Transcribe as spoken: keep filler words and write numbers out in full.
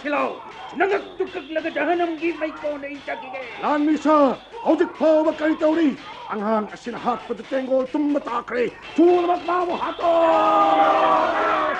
silaw. Sinangag-tugkag lagadahan ng gimay ko na itagigay. Lan misa, haudik po magkalitaw ni. Ang hang asinahat pagdatengo tumatakre. Sulamat mamo hato!